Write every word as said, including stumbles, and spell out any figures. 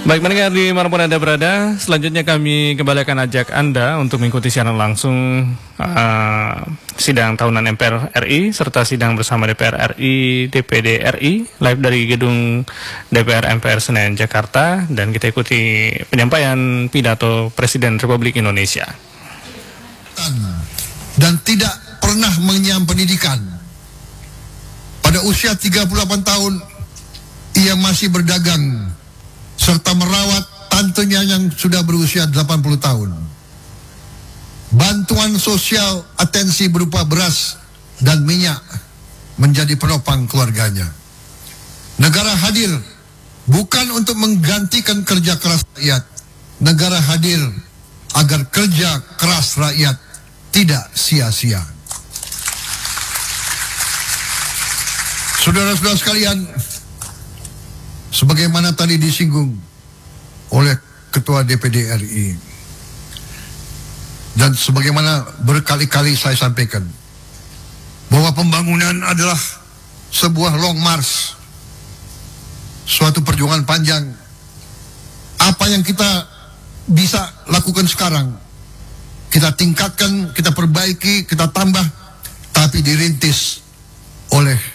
Baik pendengar dimanapun Anda berada, selanjutnya kami kembali akan ajak Anda untuk mengikuti siaran langsung uh, sidang tahunan M P R R I serta sidang bersama D P R R I, D P D R I live dari gedung D P R M P R Senayan Jakarta, dan kita ikuti penyampaian pidato Presiden Republik Indonesia. Dan tidak pernah mengenyam pendidikan. Pada usia tiga puluh delapan tahun ia masih berdagang serta merawat tantenya yang sudah berusia delapan puluh tahun. Bantuan sosial atensi berupa beras dan minyak menjadi penopang keluarganya. Negara hadir bukan untuk menggantikan kerja keras rakyat. Negara hadir agar kerja keras rakyat tidak sia-sia. Saudara-saudara sekalian, sebagaimana tadi disinggung oleh Ketua D P D R I dan sebagaimana berkali-kali saya sampaikan bahwa pembangunan adalah sebuah long march, suatu perjuangan panjang. Apa yang kita bisa lakukan sekarang kita tingkatkan, kita perbaiki, kita tambah, tapi dirintis oleh